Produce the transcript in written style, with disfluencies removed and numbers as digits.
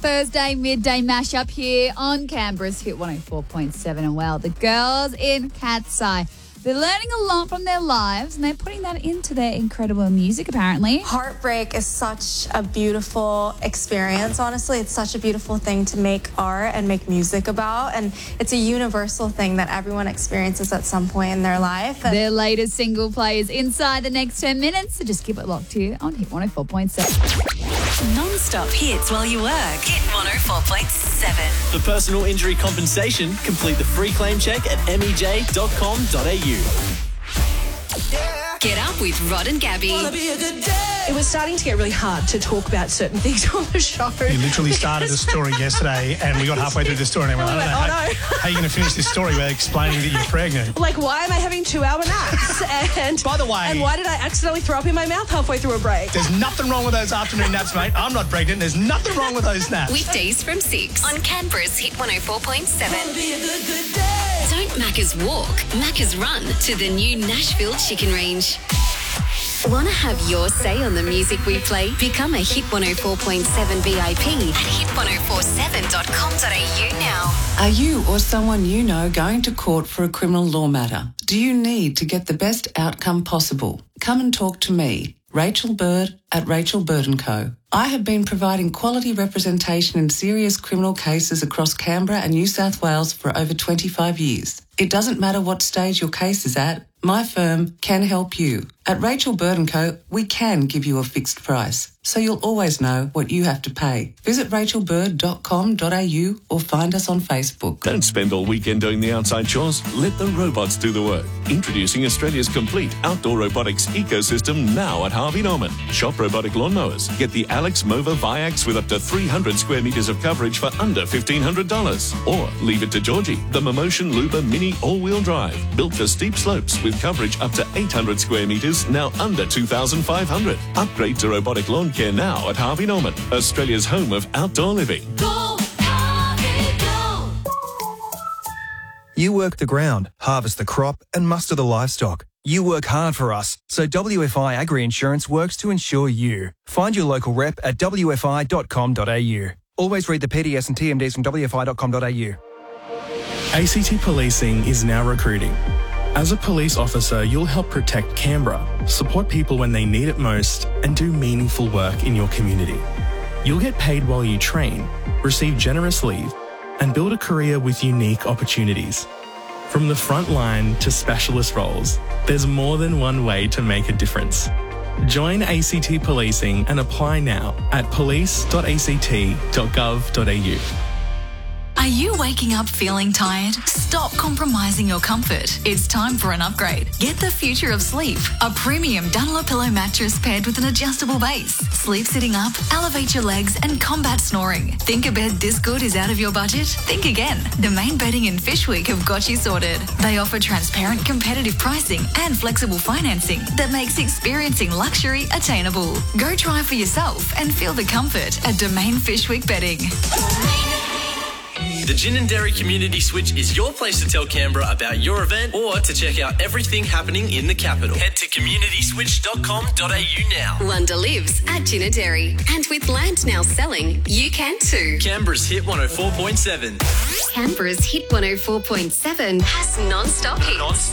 Thursday midday mashup here on Canberra's Hit 104.7. And well, the girls in Cat's Eye, they're learning a lot from their lives and they're putting that into their incredible music, apparently. Heartbreak is such a beautiful experience, honestly. It's such a beautiful thing to make art and make music about. And it's a universal thing that everyone experiences at some point in their life. Their latest single plays inside the next 10 minutes, so just keep it locked here on Hit 104.7. Non-stop hits while you work. Hit 104.7. For personal injury compensation, complete the free claim check at mej.com.au. Get up with Rod and Gabby. It was starting to get really hard to talk about certain things on the show. You literally started the story yesterday and we got halfway through the story and I went, I don't know how are you going to finish this story without explaining that you're pregnant? Like, why am I having 2-hour naps? And by the way... And why did I accidentally throw up in my mouth halfway through a break? There's nothing wrong with those afternoon naps, mate. I'm not pregnant. There's nothing wrong with those naps. Weekdays from 6 on Canberra's Hit 104.7. Don't Macca's walk, Macca's run to the new Nashville Chicken Range. Want to have your say on the music we play? Become a Hit 104.7 VIP at hit1047.com.au now. Are you or someone you know going to court for a criminal law matter? Do you need to get the best outcome possible? Come and talk to me, Rachel Bird at Rachel Bird & Co. I have been providing quality representation in serious criminal cases across Canberra and New South Wales for over 25 years. It doesn't matter what stage your case is at, my firm can help you. At Rachel Bird & Co, we can give you a fixed price, so you'll always know what you have to pay. Visit rachelbird.com.au or find us on Facebook. Don't spend all weekend doing the outside chores. Let the robots do the work. Introducing Australia's complete outdoor robotics ecosystem now at Harvey Norman. Shop robotic lawnmowers. Get the Alex Mova Viax with up to 300 square metres of coverage for under $1,500. Or leave it to Georgie, the Momotion Luba Mini all-wheel drive. Built for steep slopes with coverage up to 800 square metres, now under $2,500. Upgrade to robotic lawn care now at Harvey Norman, Australia's home of outdoor living. Go, Harvey, go! You work the ground, harvest the crop and muster the livestock. You work hard for us, so WFI Agri Insurance works to insure you. Find your local rep at wfi.com.au. Always read the PDS and TMDs from wfi.com.au. ACT Policing is now recruiting. As a police officer, you'll help protect Canberra, support people when they need it most, and do meaningful work in your community. You'll get paid while you train, receive generous leave, and build a career with unique opportunities. From the front line to specialist roles, there's more than one way to make a difference. Join ACT Policing and apply now at police.act.gov.au. Are you waking up feeling tired? Stop compromising your comfort. It's time for an upgrade. Get the future of sleep. A premium Dunlop-Pillow mattress paired with an adjustable base. Sleep sitting up, elevate your legs and combat snoring. Think a bed this good is out of your budget? Think again. The Main Bedding and Fish Week have got you sorted. They offer transparent, competitive pricing and flexible financing that makes experiencing luxury attainable. Go try for yourself and feel the comfort at Domain Fish Week Bedding. The Gin and Dairy Community Switch is your place to tell Canberra about your event or to check out everything happening in the capital. Head to communityswitch.com.au now. Wonder lives at Gin and Dairy. And with land now selling, you can too. Canberra's Hit 104.7. Canberra's Hit 104.7 has non-stop hits.